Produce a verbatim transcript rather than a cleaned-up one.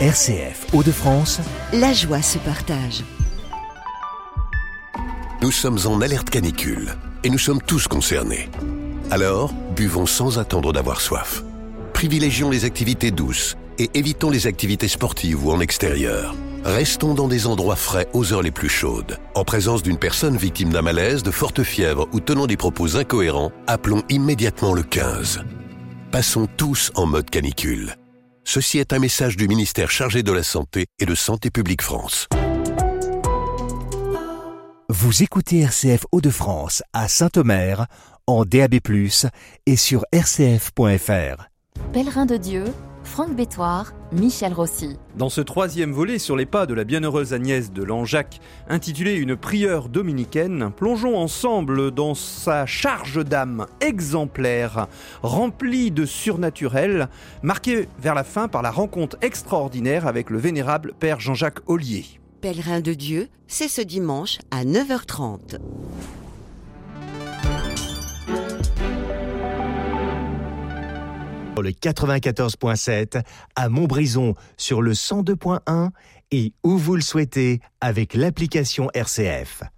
R C F Hauts-de-France, la joie se partage. Nous sommes en alerte canicule et nous sommes tous concernés. Alors, buvons sans attendre d'avoir soif. Privilégions les activités douces et évitons les activités sportives ou en extérieur. Restons dans des endroits frais aux heures les plus chaudes. En présence d'une personne victime d'un malaise, de forte fièvre ou tenant des propos incohérents, appelons immédiatement le quinze. Passons tous en mode canicule. Ceci est un message du ministère chargé de la Santé et de Santé publique France. vous écoutez R C F Hauts-de-France à Saint-Omer, en D A B plus, et sur r c f point f r. Pèlerin de Dieu, Franck Bétoir, Michel Rossi. Dans ce troisième volet sur les pas de la bienheureuse Agnès de Langeac, intitulé Une prieure dominicaine, plongeons ensemble dans sa charge d'âme exemplaire, remplie de surnaturel, marquée vers la fin par la rencontre extraordinaire avec le vénérable Père Jean-Jacques Ollier. Pèlerin de Dieu, c'est ce dimanche à neuf heures trente. Le quatre-vingt-quatorze point sept à Montbrison sur le cent deux point un et où vous le souhaitez avec l'application R C F.